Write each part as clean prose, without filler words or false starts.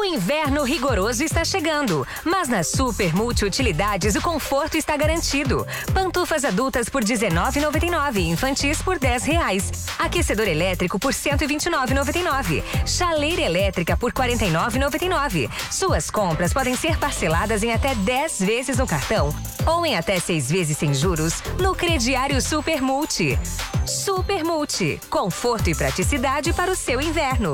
inverno rigoroso está chegando, mas na Super Multiutilidades o conforto está garantido. Pantufas adultas por R$19,99, infantis por R$10. Aquecedor elétrico por R$129,99. Chaleira elétrica por R$49,99. Suas compras podem ser parceladas em até 10 vezes no cartão ou em até 6 vezes sem juros no crediário Super Multi. Super Multi, conforto e praticidade para o seu inverno.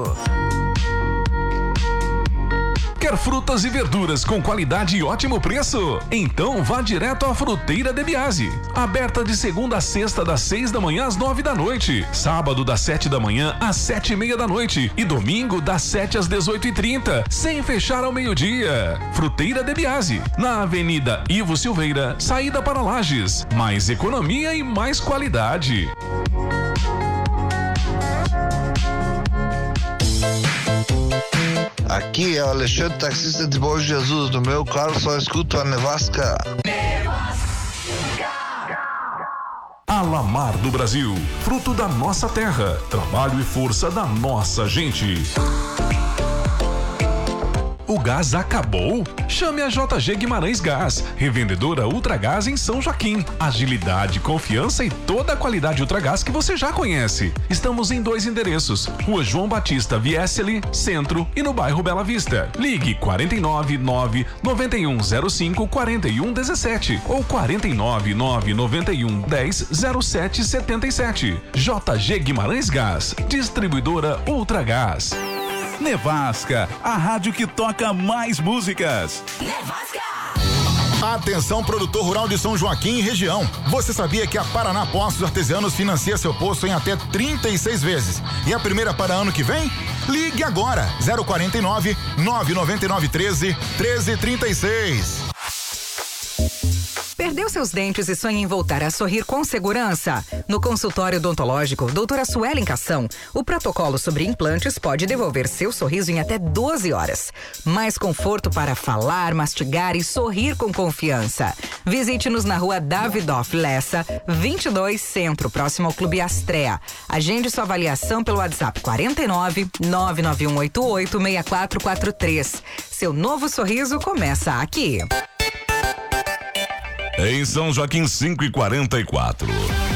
Quer frutas e verduras com qualidade e ótimo preço? Então vá direto à Fruteira de Biase. Aberta de segunda a sexta das 6 da manhã às 9 da noite. Sábado das 7 da manhã às 7:30 da noite. E domingo das 7 às 18:30, sem fechar ao meio-dia. Fruteira de Biase, na Avenida Ivo Silveira, saída para Lages. Mais economia e mais qualidade. Aqui é o Alexandre, taxista de Bom Jesus. No meu carro só escuto a Nevasca. Alamar do Brasil, fruto da nossa terra, trabalho e força da nossa gente. O gás acabou? Chame a JG Guimarães Gás, revendedora Ultragás em São Joaquim. Agilidade, confiança e toda a qualidade Ultragás que você já conhece. Estamos em 2 endereços: Rua João Batista Vieseli, Centro, e no bairro Bela Vista. Ligue 499-9105-4117 ou 499-9110-0777. JG Guimarães Gás, distribuidora Ultragás. Nevasca, a rádio que toca mais músicas. Nevasca! Atenção, produtor rural de São Joaquim e região. Você sabia que a Paraná Poços Artesianos financia seu poço em até 36 vezes? E a primeira para ano que vem? Ligue agora, 049 999 13 1336. Perdeu seus dentes e sonha em voltar a sorrir com segurança? No consultório odontológico doutora Suelen Cação, o protocolo sobre implantes pode devolver seu sorriso em até 12 horas. Mais conforto para falar, mastigar e sorrir com confiança. Visite-nos na rua Davidoff Lessa, 22 Centro, próximo ao Clube Astrea. Agende sua avaliação pelo WhatsApp 49 99188 6443. Seu novo sorriso começa aqui. Em São Joaquim 5:44.